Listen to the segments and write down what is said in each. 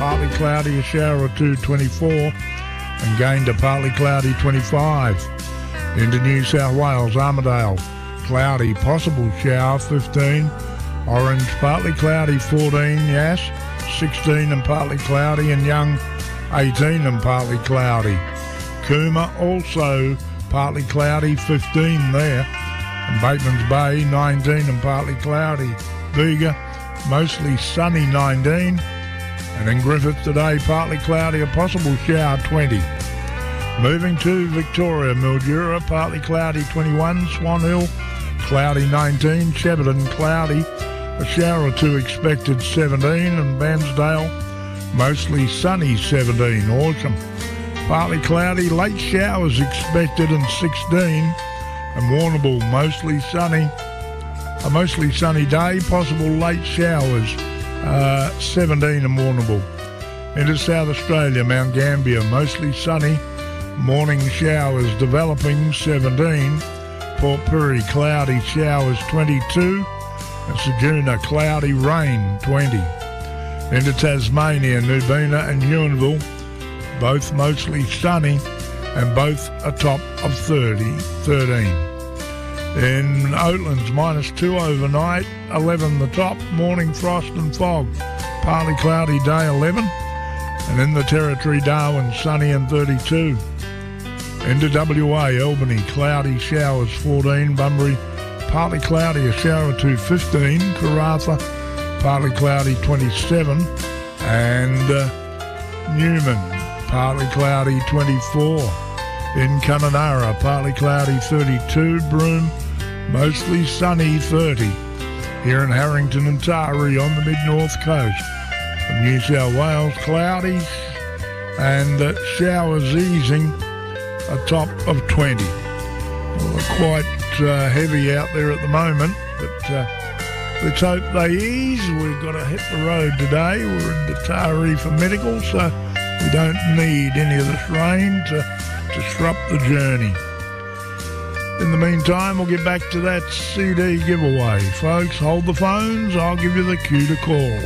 partly cloudy, a shower or two, 24, and gain to partly cloudy, 25. Into New South Wales, Armidale, cloudy, possible shower, 15. Orange, partly cloudy, 14. Yass, 16 and partly cloudy. And Young, 18 and partly cloudy. Cooma, also partly cloudy, 15 there. And Bateman's Bay, 19 and partly cloudy. Bega, mostly sunny, 19. And in Griffith today, partly cloudy, a possible shower, 20. Moving to Victoria, Mildura, partly cloudy, 21. Swan Hill, cloudy, 19. Shepparton, cloudy, a shower or two expected, 17. And Bairnsdale, mostly sunny, 17. Awesome. Partly cloudy, late showers expected, and 16. And Warrnambool, mostly sunny. A mostly sunny day, possible late showers, 17 in Warrnambool. Into South Australia, Mount Gambier, mostly sunny. Morning showers developing, 17. Port Pirie, cloudy showers, 22. And Ceduna, cloudy rain, 20. Into Tasmania, Nubina and Huonville, both mostly sunny and both a top of 13. In Oatlands, -2 overnight, 11 the top, morning frost and fog. Partly cloudy day, 11. And in the Territory, Darwin, sunny and 32. Into WA, Albany, cloudy showers, 14. Bunbury, partly cloudy, a shower or two, 15. Karratha, partly cloudy, 27. And Newman, partly cloudy, 24. In Kununurra, partly cloudy, 32. Broome, mostly sunny, 30. Here in Harrington and Taree on the mid-north coast. From New South Wales, cloudy and showers easing, a top of 20. Well, quite heavy out there at the moment, but let's hope they ease. We've got to hit the road today. We're in Taree for medical, so we don't need any of this rain to disrupt the journey. In the meantime, we'll get back to that CD giveaway. Folks, hold the phones. I'll give you the cue to call.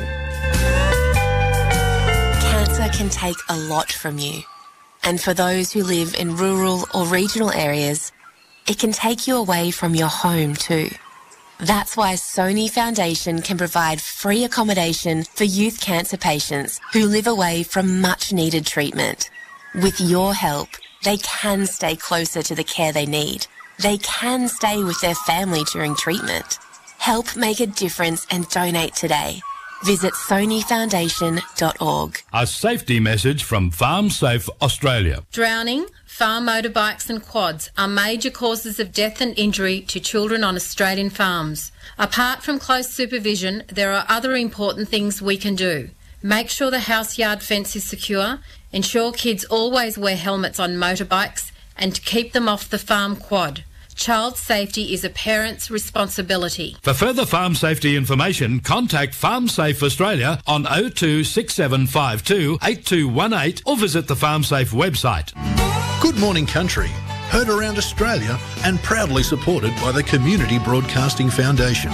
Cancer can take a lot from you. And for those who live in rural or regional areas, it can take you away from your home too. That's why Sony Foundation can provide free accommodation for youth cancer patients who live away from much-needed treatment. With your help, they can stay closer to the care they need. They can stay with their family during treatment. Help make a difference and donate today. Visit sonyfoundation.org. A safety message from Farm Safe Australia. Drowning, farm motorbikes and quads are major causes of death and injury to children on Australian farms. Apart from close supervision, there are other important things we can do. Make sure the house yard fence is secure, ensure kids always wear helmets on motorbikes, and keep them off the farm quad. Child safety is a parent's responsibility. For further farm safety information, contact Farm Safe Australia on 026752 8218 or visit the Farm Safe website. Good Morning Country, heard around Australia and proudly supported by the Community Broadcasting Foundation.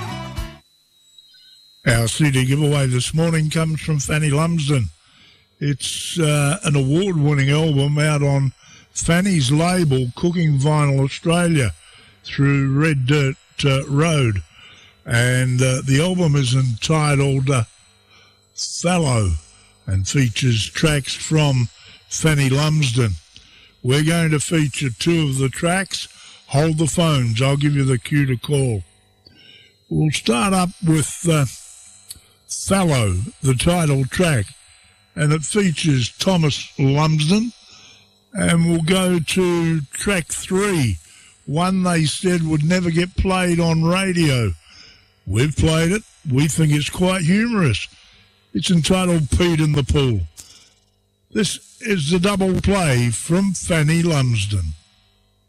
Our CD giveaway this morning comes from Fanny Lumsden. It's an award-winning album out on Fanny's label, Cooking Vinyl Australia, through Red Dirt Road. And the album is entitled Fallow and features tracks from Fanny Lumsden. We're going to feature two of the tracks. Hold the phones. I'll give you the cue to call. We'll start up with Fallow, the title track, and it features Thomas Lumsden. And we'll go to track 3, one they said would never get played on radio. We've played it. We think it's quite humorous. It's entitled Pete in the Pool. This is the double play from Fanny Lumsden.